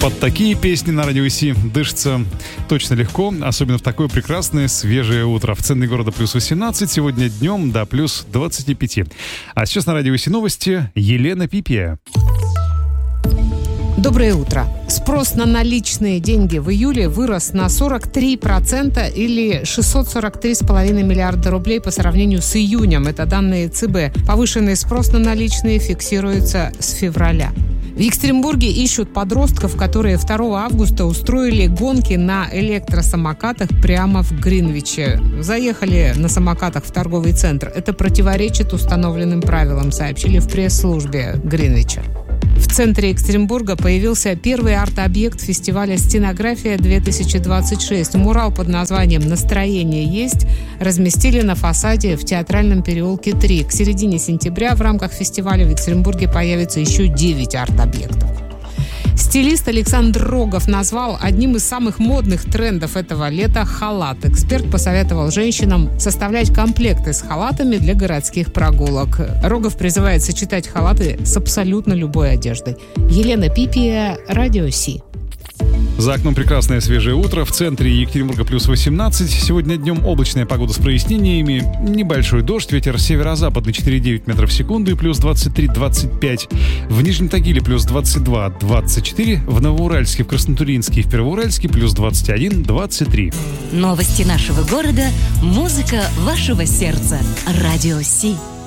Под такие песни на радио Си дышится точно легко, особенно в такое прекрасное свежее утро. В центре города плюс 18, сегодня днем до плюс 25. А сейчас на радио Си новости. Елена Пипия. Доброе утро. Спрос на наличные деньги в июле вырос на 43% или 643,5 миллиарда рублей по сравнению с июнем. Это данные ЦБ. Повышенный спрос на наличные фиксируется с февраля. В Екатеринбурге ищут подростков, которые 2 августа устроили гонки на электросамокатах прямо в Гринвиче. Заехали на самокатах в торговый центр. Это противоречит установленным правилам, сообщили в пресс-службе Гринвича. В центре Екатеринбурга появился первый арт-объект фестиваля «Стенография-2026». Мурал под названием «Настроение есть» разместили на фасаде в Театральном переулке 3. К середине сентября в рамках фестиваля в Екатеринбурге появится еще 9 арт-объектов. Стилист Александр Рогов назвал одним из самых модных трендов этого лета халат. Эксперт посоветовал женщинам составлять комплекты с халатами для городских прогулок. Рогов призывает сочетать халаты с абсолютно любой одеждой. Елена Пипия, Радио Си. За окном прекрасное свежее утро. В центре Екатеринбурга плюс 18. Сегодня днем облачная погода с прояснениями. Небольшой дождь. Ветер северо-западный 4,9 метров в секунду и плюс 23-25. В Нижнем Тагиле плюс 22-24. В Новоуральске, в Краснотурьинске и в Первоуральске плюс 21-23. Новости нашего города. Музыка вашего сердца. Радио Си.